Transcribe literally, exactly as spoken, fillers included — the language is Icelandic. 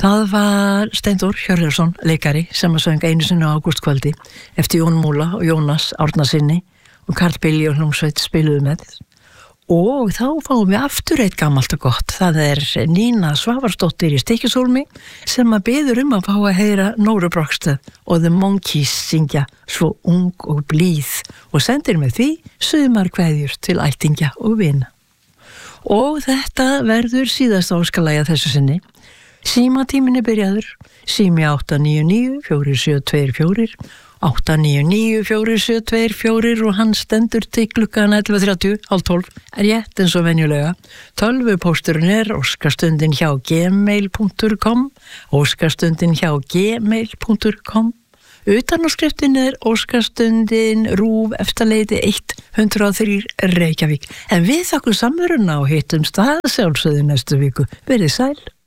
Það var Steindór Hjörleifsson, leikari, sem að söng einu sinni á ágústkvöldi eftir Jón Múla og Jónas Árnasinni og Karl Billy og hljómsveit spiluðu með. Og þá fáum við aftur eitt gamalt og gott. Það er Nína Svavarsdóttir í Stykkishólmi sem að biður um að fá að heyra Nóru Brockstedt og The Monkees syngja Svo ung og blíð og sendir með því sumarkveðjur til ættingja og vina. Og þetta verður síðasta óskalagið þessu sinni. Símatíminn er byrjaður, sími átta níu níu fjögur sjö tvö fjögur, átta níu níu fjögur sjö tvö fjögur og hann stendur til klukkan ellefu þrjátíu, hálf tólf, er rétt eins og venjulega. Tölvupósturinn er óskastundin hjá gmail punktur com, óskastundin hjá gmail punktur com. Utanáskriftinn er óskastundin rúf eftirleiti eitt hundrað og þrjú Reykjavík. En við þakkum samveruna og hittumst að sjálfsögðu næstu viku. Verið sæl.